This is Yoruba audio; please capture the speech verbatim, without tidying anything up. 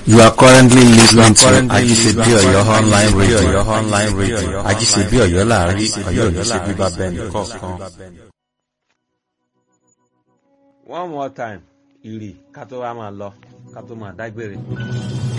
You are currently listening to currently Ajisebi listening to Oyo online Ajisebi radio. Oyo online radio. Ajisebi Oyo láàrin Ọ̀yọ́ ò ní ṣe bíbá bẹ́ẹ̀ Ọ̀yọ́ nìkọ̀ọ̀kan. one more time ìrì ká tó wá máa lọ ká tó máa dágbére.